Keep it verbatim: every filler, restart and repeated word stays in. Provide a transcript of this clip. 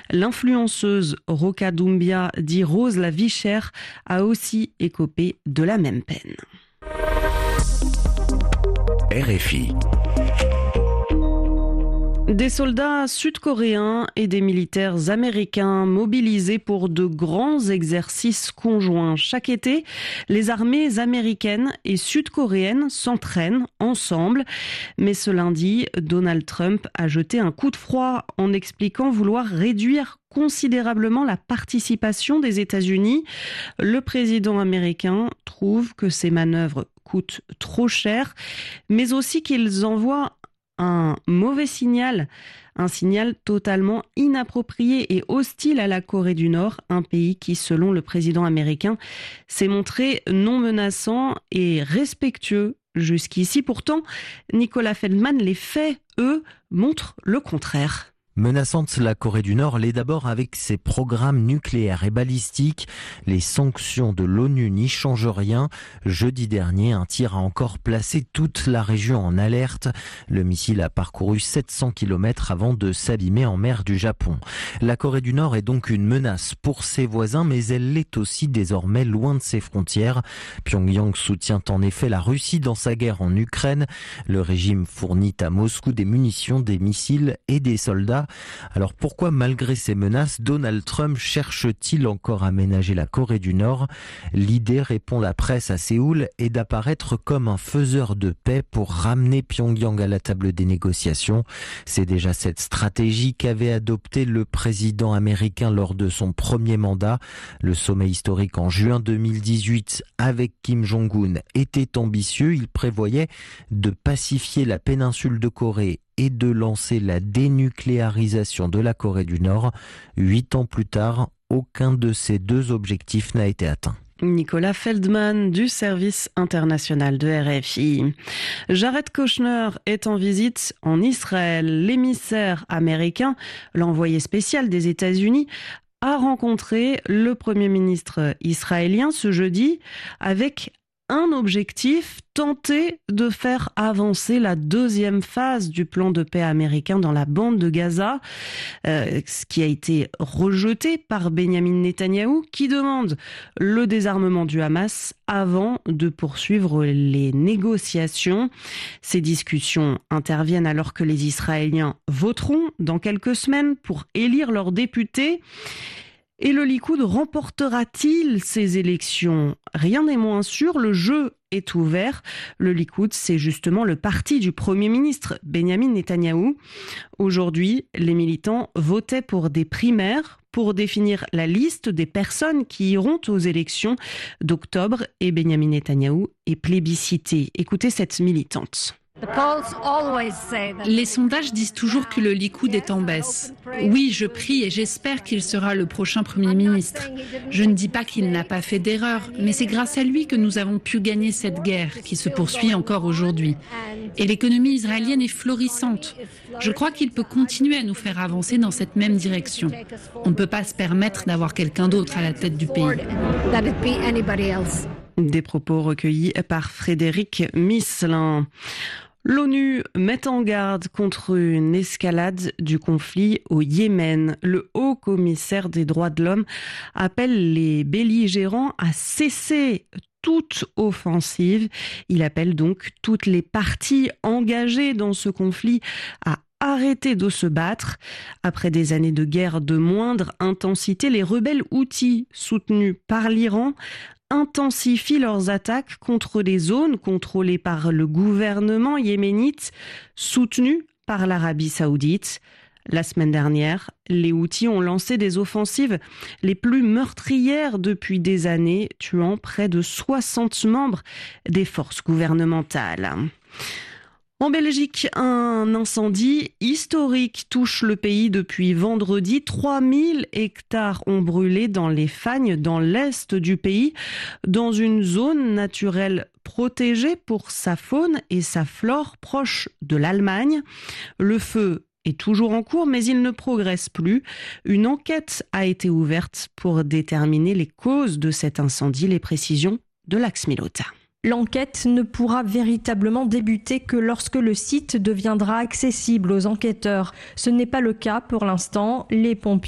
L'influenceuse Roca Doumbia, dit Rose la vie chère, a aussi écopé de la même peine. R F I. Des soldats sud-coréens et des militaires américains mobilisés pour de grands exercices conjoints. Chaque été, les armées américaines et sud-coréennes s'entraînent ensemble. Mais ce lundi, Donald Trump a jeté un coup de froid en expliquant vouloir réduire considérablement la participation des États-Unis. Le président américain trouve que ces manœuvres coûtent trop cher, mais aussi qu'ils envoient un mauvais signal, un signal totalement inapproprié et hostile à la Corée du Nord, un pays qui, selon le président américain, s'est montré non menaçant et respectueux jusqu'ici. Pourtant, Nicolas Feldman, les faits, eux, montrent le contraire. Menaçante, la Corée du Nord l'est d'abord avec ses programmes nucléaires et balistiques. Les sanctions de l'ONU n'y changent rien. Jeudi dernier, un tir a encore placé toute la région en alerte. Le missile a parcouru sept cents kilomètres avant de s'abîmer en mer du Japon. La Corée du Nord est donc une menace pour ses voisins, mais elle l'est aussi désormais loin de ses frontières. Pyongyang soutient en effet la Russie dans sa guerre en Ukraine. Le régime fournit à Moscou des munitions, des missiles et des soldats. Alors pourquoi, malgré ces menaces, Donald Trump cherche-t-il encore à ménager la Corée du Nord ? L'idée, répond la presse à Séoul, est d'apparaître comme un faiseur de paix pour ramener Pyongyang à la table des négociations. C'est déjà cette stratégie qu'avait adoptée le président américain lors de son premier mandat. Le sommet historique en juin deux mille dix-huit avec Kim Jong-un était ambitieux. Il prévoyait de pacifier la péninsule de Corée et de lancer la dénucléarisation de la Corée du Nord. Huit ans plus tard, aucun de ces deux objectifs n'a été atteint. Nicolas Feldman du service international de R F I. Jared Kushner est en visite en Israël. L'émissaire américain, l'envoyé spécial des États-Unis, a rencontré le Premier ministre israélien ce jeudi avec un objectif, tenter de faire avancer la deuxième phase du plan de paix américain dans la bande de Gaza, euh, ce qui a été rejeté par Benyamin Netanyahou, qui demande le désarmement du Hamas avant de poursuivre les négociations. Ces discussions interviennent alors que les Israéliens voteront dans quelques semaines pour élire leurs députés. Et le Likoud remportera-t-il ces élections ? Rien n'est moins sûr, le jeu est ouvert. Le Likoud, c'est justement le parti du Premier ministre Benyamin Netanyahou. Aujourd'hui, les militants votaient pour des primaires pour définir la liste des personnes qui iront aux élections d'octobre et Benyamin Netanyahou est plébiscité. Écoutez cette militante. Les sondages disent toujours que le Likoud est en baisse. Oui, je prie et j'espère qu'il sera le prochain Premier ministre. Je ne dis pas qu'il n'a pas fait d'erreur, mais c'est grâce à lui que nous avons pu gagner cette guerre qui se poursuit encore aujourd'hui. Et l'économie israélienne est florissante. Je crois qu'il peut continuer à nous faire avancer dans cette même direction. On ne peut pas se permettre d'avoir quelqu'un d'autre à la tête du pays. Des propos recueillis par Frédéric Misselin. L'ONU met en garde contre une escalade du conflit au Yémen. Le haut commissaire des droits de l'homme appelle les belligérants à cesser toute offensive. Il appelle donc toutes les parties engagées dans ce conflit à arrêter de se battre. Après des années de guerre de moindre intensité, les rebelles houthis soutenus par l'Iran intensifient leurs attaques contre les zones contrôlées par le gouvernement yéménite, soutenu par l'Arabie saoudite. La semaine dernière, les Houthis ont lancé des offensives les plus meurtrières depuis des années, tuant près de soixante membres des forces gouvernementales. En Belgique, un incendie historique touche le pays depuis vendredi. trois mille hectares ont brûlé dans les Fagnes, dans l'est du pays, dans une zone naturelle protégée pour sa faune et sa flore proche de l'Allemagne. Le feu est toujours en cours, mais il ne progresse plus. Une enquête a été ouverte pour déterminer les causes de cet incendie. Les précisions de Lax Milota. L'enquête ne pourra véritablement débuter que lorsque le site deviendra accessible aux enquêteurs. Ce n'est pas le cas pour l'instant. Les pompiers